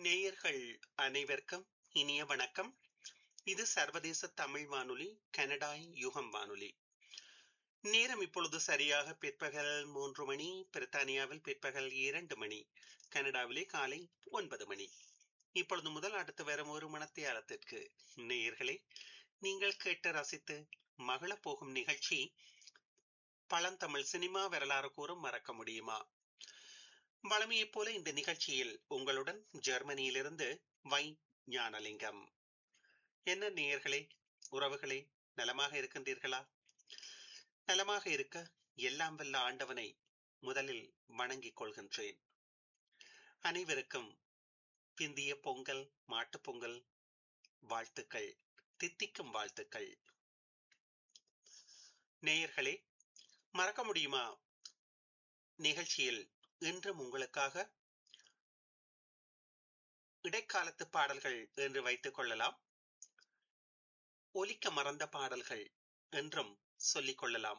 நேயர்கள் அனைவருக்கும் இனிய வணக்கம். இது சர்வதேச தமிழ் வானொலி, கனடா யுகம் வானொலி. நேரம் இப்பொழுது சரியாக பிற்பகல் 3 மணி, பிரித்தானியாவில் பிற்பகல் 2 மணி, கனடாவிலே காலை 9 மணி. இப்பொழுது முதல் அடுத்து வரும் ஒரு மணத்தியாலத்திற்கு நேயர்களே, நீங்கள் கேட்டு ரசித்து மகிழப் போகும் நிகழ்ச்சி பழந்தமிழ் சினிமா வரலாறு கூறும் மறக்க முடியுமா. வழமையைப் போல இந்த நிகழ்ச்சியில் உங்களுடன் ஜெர்மனியிலிருந்து வை ஞானலிங்கம். என்ன நேயர்களே, உறவுகளே, நலமாக இருக்கின்றீர்களா? நலமாக இருக்க எல்லாம் வல்ல ஆண்டவனை முதலில் வணங்கிக் கொள்கின்றேன். அனைவருக்கும் பிந்திய பொங்கல், மாட்டுப் பொங்கல் வாழ்த்துக்கள், தித்திக்கும் வாழ்த்துக்கள். நேயர்களே, மறக்க முடியுமா நிகழ்ச்சியில் இன்றும் உங்களுக்காக இடைக்காலத்து பாடல்கள் என்று வைத்துக் கொள்ளலாம், ஒலிக்க மறந்த பாடல்கள் என்றும் சொல்லிக் கொள்ளலாம்.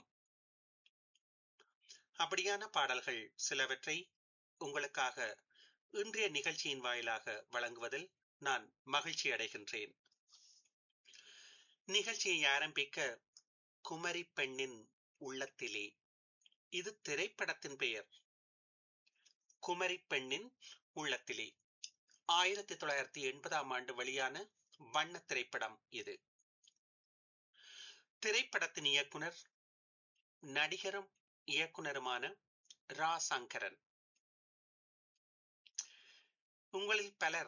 அப்படியான பாடல்கள் சிலவற்றை உங்களுக்காக இன்றைய நிகழ்ச்சியின் வாயிலாக வழங்குவதில் நான் மகிழ்ச்சி அடைகின்றேன். நிகழ்ச்சியை ஆரம்பிக்க குமரி பெண்ணின் உள்ளத்திலே, இது திரைப்படத்தின் பெயர். குமரி பெண்ணின் உள்ளத்திலே 1980 வெளியான வண்ண திரைப்படம் இது. திரைப்படத்தின் இயக்குனர் நடிகரும் இயக்குனருமான ரா சங்கரன். உங்களில் பலர்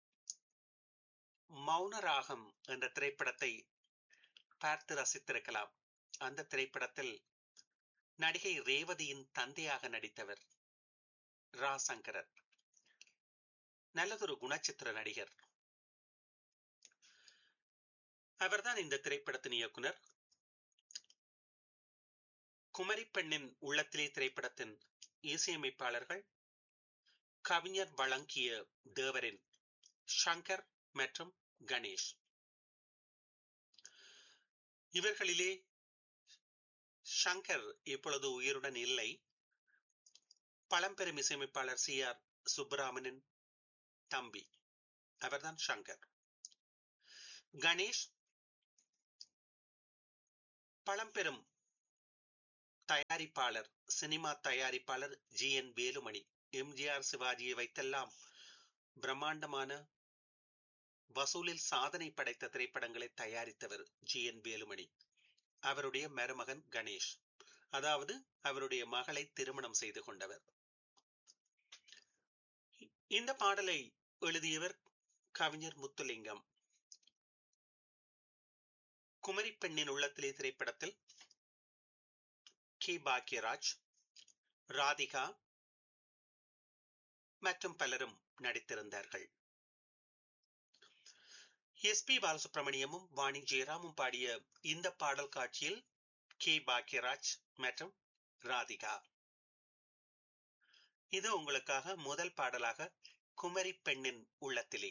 மௌனராகம் என்ற திரைப்படத்தை பார்த்து ரசித்திருக்கலாம். அந்த திரைப்படத்தில் நடிகை ரேவதியின் தந்தையாக நடித்தவர் ரா சங்கரன். நல்லதொரு குணச்சித்திர நடிகர். அவர்தான் இந்த திரைப்படத்தின் இயக்குனர். குமரி பெண்ணின் உள்ளத்திலே திரைப்படத்தின் இசையமைப்பாளர்கள் கவிஞர் வழங்கிய தேவரின் சங்கர் மற்றும் கணேஷ். இவர்களிலே சங்கர் இப்பொழுது உயிருடன் இல்லை. பழம்பெரும் இசையமைப்பாளர் CR சுப்பராமனின் தம்பி, அவர்தான் சங்கர். கணேஷ் பழம்பெரும் தயாரிப்பாளர், சினிமா தயாரிப்பாளர் GN வேலுமணி. எம்ஜிஆர் சிவாஜியை வைத்தெல்லாம் பிரம்மாண்டமான வசூலில் சாதனை படைத்த திரைப்படங்களை தயாரித்தவர் GN வேலுமணி. அவருடைய மருமகன் கணேஷ், அதாவது அவருடைய மகளை திருமணம் செய்து கொண்டவர். இந்த பாடலை எழுதியவர் கவிஞர் முத்துலிங்கம். குமரி பெண்ணின் உள்ளத்திலே திரைப்படத்தில் கே பாக்யராஜ், ராதிகா மற்றும் பலரும் நடித்திருந்தார்கள். SP பாலசுப்ரமணியமும் வாணி ஜெயராமும் பாடிய இந்த பாடல் காட்சியில் கே பாக்யராஜ் மற்றும் ராதிகா. இது உங்களுக்காக முதல் பாடலாக குமரி பெண்ணின் உள்ளத்திலே.